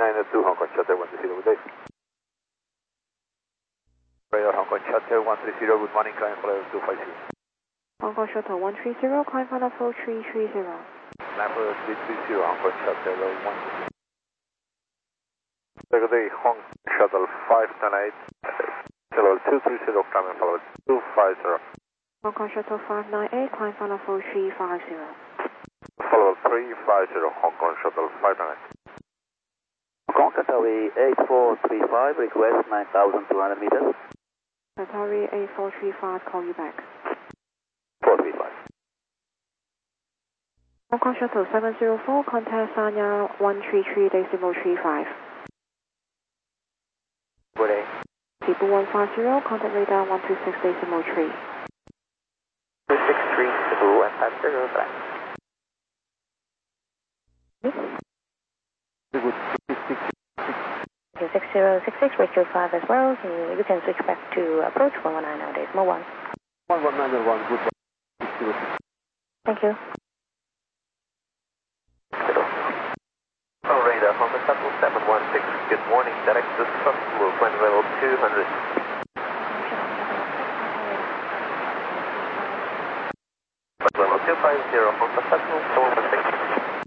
2 Hong Kong Shuttle 130, good day. Radar Hong Kong Shuttle 130, good morning, climb follow 250. Hong Kong Shuttle 130, climb final flow 330. Climb follow 330, Hong Kong Shuttle 130. Good day, Hong Kong Shuttle 598, Kilo 230, climb follow 250. Hong Kong Shuttle 598, climb final flow 350. Follow 350, Hong Kong Shuttle 598. Hong Kong Qatari 8435, request 9,200 meters. Qatari 8435, call you back. 435. Hong Kong Shuttle 704, contact Sanya 133.35. Good day. People 150, contact radar 126.3. 263, Cebu 150, back. Good. 6066, Rachel 5 as well. You can switch back to approach 119 nowadays. More 1. 1191, good. Thank you. Radar from the Shuttle 716, good morning, direct to Strasbourg, when level 200. Level 250 from the Shuttle 716.